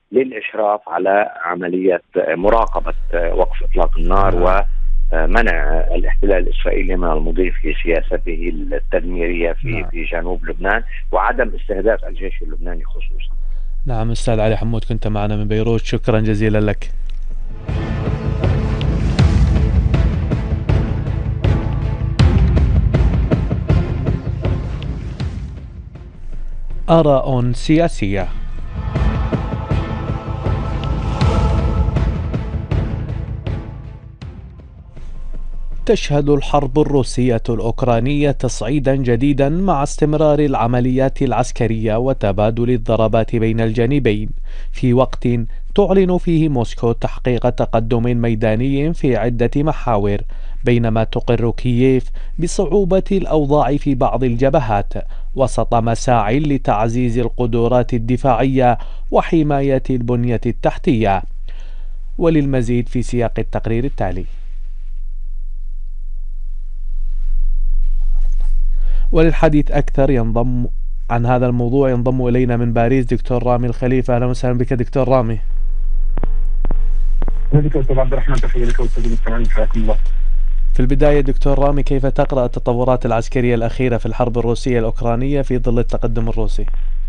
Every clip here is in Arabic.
للإشراف على عملية مراقبة وقف إطلاق النار ومنع الاحتلال الإسرائيلي من المضي في سياسته التدميرية في جنوب لبنان، وعدم استهداف الجيش اللبناني خصوصا. نعم أستاذ علي حمود، كنت معنا من بيروت، شكرا جزيلا لك. آراء سياسية. تشهد الحرب الروسية الأوكرانية تصعيدا جديدا مع استمرار العمليات العسكرية وتبادل الضربات بين الجانبين، في وقت تعلن فيه موسكو تحقيق تقدم ميداني في عدة محاور، بينما تقر كييف بصعوبة الأوضاع في بعض الجبهات وسط مساعي لتعزيز القدرات الدفاعية وحماية البنية التحتية. وللمزيد في سياق التقرير التالي. وللحديث أكثر ينضم عن هذا الموضوع ينضم إلينا من باريس دكتور رامي الخليفة. أهلا وسهلا بك دكتور رامي. دكتور عبد الرحمن، تحية لك والسادة المستمعين، حياكم الله. في البداية دكتور رامي، كيف تقرأ التطورات العسكرية الأخيرة في الحرب الروسية الأوكرانية في ظل التقدم الروسي؟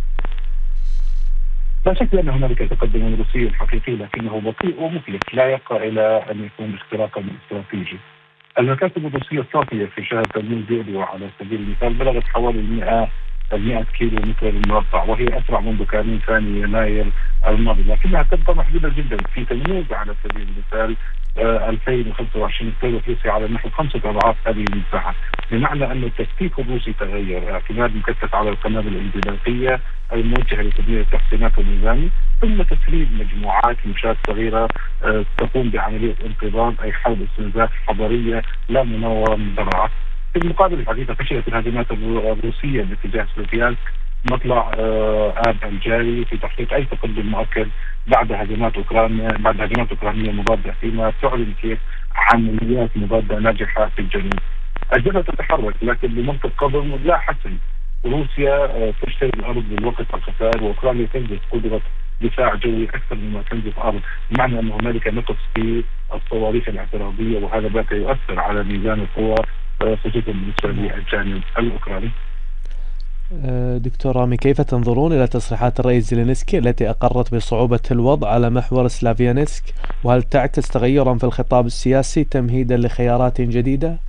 لا شك أن هنالك تقدم روسي حقيقي، لكنه بطيء ومفلت، لا يرقى إلى أن يكون اختراقا استراتيجي. المكاتب الروسية الصافية في شهر تموز يوليو على سبيل المثال بلغت حوالي 100 كيلو متر مربع، وهي أسرع منذ كانون ثاني يناير الماضي، لكنها تبقى محدودة جدا. في تموز على سبيل المثال 2025 استولت روسيا على نحو 5 أضعاف هذه المساحة، بمعنى أن التكتيك الروسي تغير، اعتماد مكثف على القنابل الانزلاقية الموجهة لتدمير التحصينات والنظام، ثم تسريب مجموعات مشاة صغيرة تقوم بعملية انقضاض، أي حرب استنزاف حضارية لا مناورة من ذراعها. في المقابل الحقيقة فشلت الهجمات الروسية باتجاه سلوفيانسك مطلع آب الجاري في تحقيق أي تقدم مؤكد بعد هجمات أوكرانية مضادة، فيما تعلن كيف عمليات مضادة ناجحة في الجنوب. الجبهة تتحرك لكن بمنطق قدم لا حسم. روسيا تشتري الأرض بالوقت الخسائر، وأوكرانيا تنجز قدرة دفاع جوي أكثر مما تنجز أرض، بمعنى أن هنالك نقص في الصواريخ الاعتراضية، وهذا بات يؤثر على ميزان القوى خصوصا بالنسبة للجانب الأوكراني. دكتور رامي، كيف تنظرون إلى تصريحات الرئيس زيلينسكي التي أقرت بصعوبة الوضع على محور سلافيانسك، وهل تعكس تغيرا في الخطاب السياسي تمهيدا لخيارات جديدة؟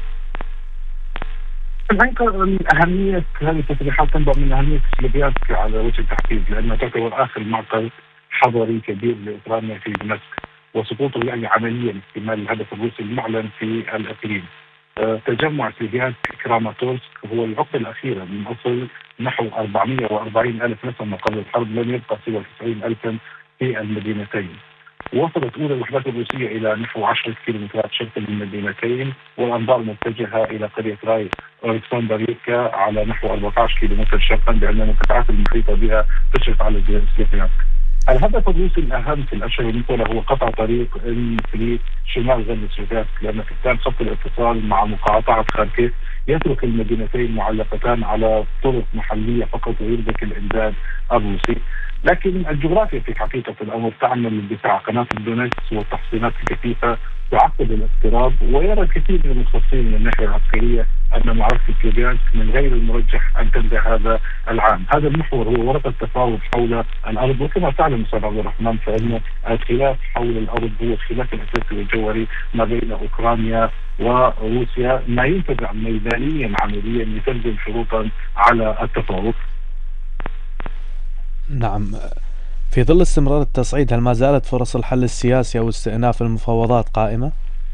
الحقيقة من أهمية هذه التصريحات تنبع من أهمية سلافيانسك على وجه التحديد، لأنها تعتبر آخر معقل حضري كبير لأوكرانيا في دمشق، وسقوطه يعني عمليا استكمال الهدف الروسي المعلن في الإقليم. تجمع سلافيانسك كراماتورسك هو العقدة الأخيرة من أصل نحو 440 ألف نسمة قبل الحرب، لم يبقى سوى 90 ألفا في المدينتين. وصلت أولى الوحدات الروسية إلى نحو 10 كيلومترات شرقا من المدينتين، والأنظار متجهة إلى قرية راي ألكسندريفكا على نحو 14 كيلومتر شرقا، بأن المنطقات المحيطة بها تشرف على سلافيانسك. الهدف الروسي الأهم في الأشهر المقبلة هو قطع طريق في شمال غرب سلافيانسك، لأن فقدان خط الاتصال مع مقاطعة خاركيف يترك المدينتين معلقتان على طرق محلية فقط ويربك الإمداد الروسي. لكن الجغرافيا في حقيقة الأمر تعمل للدفاع. قناة الدونيتس والتحصينات الكثيفة تعقد الاضطراب، ويرى الكثير من المختصين من الناحية العسكرية أن معركة سلافيانسك من غير المرجح أن تنتهي هذا العام. هذا المحور هو ورقة تفاوض حول الأرض، وكما تعلم أستاذ عبد الرحمن فإن الخلاف حول الأرض هو الخلاف الأساسي والجوهري ما بين أوكرانيا وروسيا، ما ينتزع ميدانيا عمليا يترجم شروطا على التفاوض. نعم، في ظل استمرار التصعيد هل ما زالت فرص الحل السياسي أو استئناف المفاوضات قائمة؟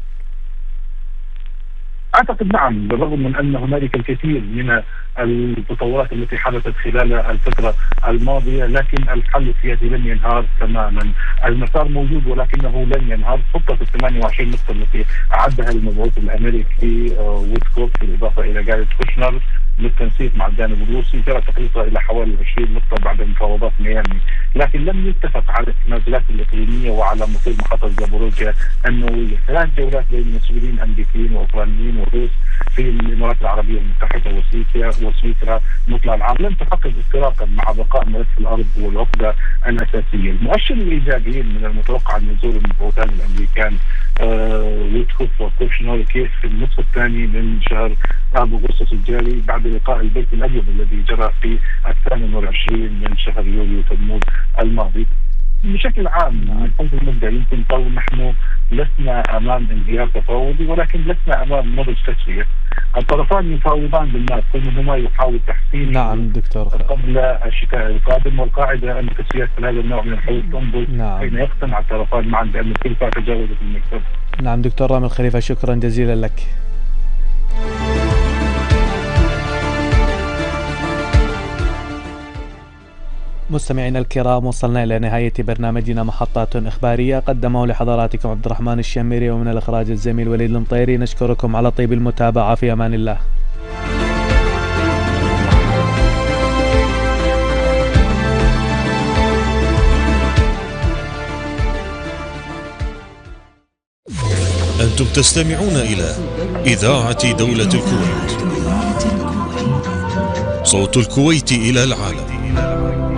أعتقد نعم، بالرغم من أن هنالك الكثير من التطورات التي حدثت خلال الفترة الماضية، لكن الحل السياسي لن ينهار تماما. المسار موجود ولكنه لن ينهار. خطة 28 نقطة التي أعدها المبعوث الأمريكي ويتكوف بالإضافة إلى جاريد كوشنر للتنسيق مع الجانب الروسي جرى تقليصها إلى حوالي 20 نقطة بعد مفاوضات ميامي، لكن لم يتفق على التنازلات الإقليمية وعلى مصير محطة زابوروجيا النووية. 3 جولات بين مسؤولين أمريكيين وأوكرانيين وروس في الإمارات العربية المتحدة وسويسرا مطلع العام لم تحقق افتراقا مع بقاء ملف الارض والعقده الاساسيه. المؤشر الايجابي من المتوقع ان يزور المبعوثان الامريكان ويتكوف وكوشنر كيف في النصف الثاني من شهر اب اغسطس الجاري بعد لقاء البيت الابيض الذي جرى في 28 من شهر يوليو تموز الماضي. بشكل عام من حيث المبدا يمكن نقول نحن لسنا امام انهيار تفاوضي ولكن لسنا امام نضج تسويه. الطرفان يفاوضان بالناس كل منهما يحاول تحسين نعم دكتور قبل الشتاء القادم، والقاعده ان تسويات هذا النوع من الحلول تنضج حين يقتنع الطرفان معا بان الكلفه تجاوزت المكتب. نعم دكتور رامي الخليفه، شكرا جزيلا لك. مستمعينا الكرام، وصلنا إلى نهاية برنامجنا محطات إخبارية قدمه لحضراتكم عبد الرحمن الشميري، ومن الإخراج الزميل وليد المطيري. نشكركم على طيب المتابعة، في أمان الله. أنتم تستمعون إلى إذاعة دولة الكويت، صوت الكويت إلى العالم.